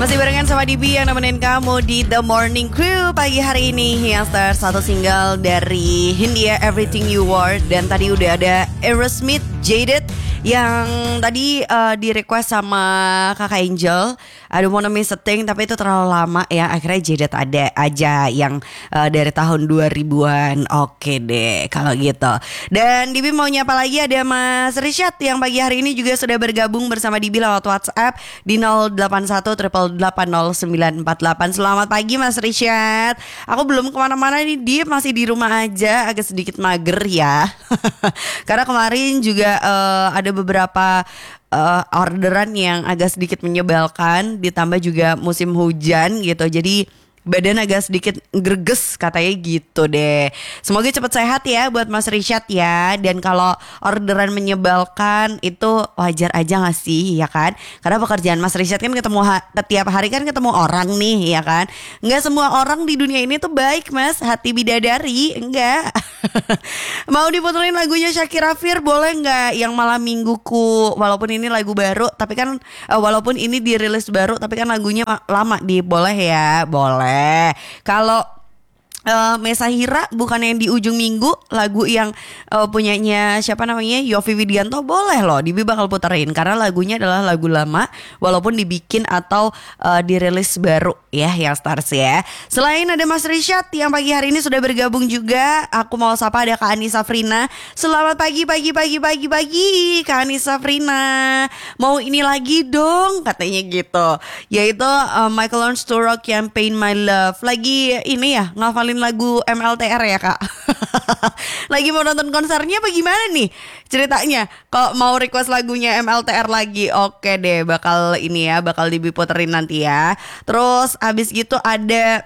Masih barengan sama Dibi yang nemenin kamu di The Morning Crew pagi hari ini. Youngsters, satu single dari Hindia, Everything You Were. Dan tadi udah ada Aerosmith, Jaded, yang tadi di request sama Kakak Angel. I don't wanna miss a thing, tapi itu terlalu lama ya. Akhirnya Jaded ada aja yang dari tahun 2000-an. Oke deh kalau gitu. Dan Dibi mau nyapa lagi, ada Mas Rishad yang pagi hari ini juga sudah bergabung bersama Dibi lewat WhatsApp di 081 888 0948. Selamat pagi Mas Rishad. Aku belum kemana-mana nih, dia masih di rumah aja, agak sedikit mager ya. Karena kemarin juga ada beberapa orderan yang agak sedikit menyebalkan, ditambah juga musim hujan gitu. Jadi badan agak sedikit greges katanya gitu deh. Semoga cepat sehat ya buat Mas Rishad ya. Dan kalau orderan menyebalkan itu wajar aja gak sih ya kan? Karena pekerjaan Mas Rishad kan ketemu tiap hari kan ketemu orang nih ya kan. Gak semua orang di dunia ini tuh baik Mas, hati bidadari, enggak. Mau diputerin lagunya Shakira Fir boleh gak? Yang malam mingguku. Walaupun ini lagu baru, tapi kan walaupun ini dirilis baru, tapi kan lagunya lama. Boleh ya? Boleh. Kalau Mesa Hira bukan yang di ujung minggu, lagu yang punyanya siapa namanya, Yovie Widianto, boleh loh Dibi bakal puterin karena lagunya adalah lagu lama walaupun dibikin atau dirilis baru ya yang stars ya. Selain ada Mas Rishad yang pagi hari ini sudah bergabung juga, aku mau sapa ada Kak Ani Safrina. Selamat pagi Kak Ani Safrina. Mau ini lagi dong katanya gitu, yaitu Michael Learns to Rock yang Pain My Love. Lagi ini ya ngafalin lagu MLTR ya Kak. Lagi mau nonton konsernya apa gimana nih ceritanya? Kok mau request lagunya MLTR lagi? Oke deh, bakal ini ya, bakal diputerin nanti ya. Terus abis gitu ada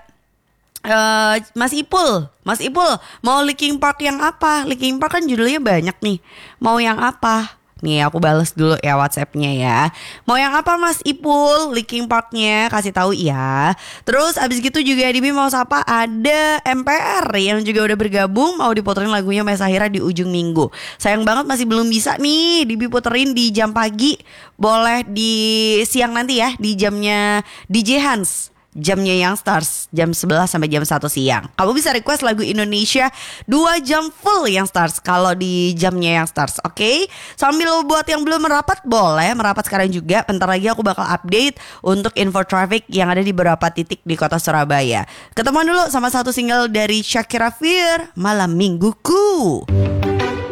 Mas Ipul mau Linkin Park yang apa? Linkin Park kan judulnya banyak nih. Mau yang apa? Nih aku bales dulu ya WhatsApp-nya ya. Mau yang apa Mas Ipul? Linkin Park-nya kasih tahu ya. Terus abis gitu juga Dibi mau sapa ada MPR yang juga udah bergabung, mau diputerin lagunya Mesa Hira di ujung minggu. Sayang banget masih belum bisa nih Dibi puterin di jam pagi. Boleh di siang nanti ya, di jamnya DJ Hans, jamnya Youngstars, jam 11 sampai jam 1 siang. Kamu bisa request lagu Indonesia 2 jam full Youngstars kalau di jamnya Youngstars, oke? Sambil buat yang belum merapat, boleh merapat sekarang juga. Bentar lagi aku bakal update untuk info traffic yang ada di beberapa titik di kota Surabaya. Ketemuan dulu sama satu single dari Shakira Fir, Malam Mingguku.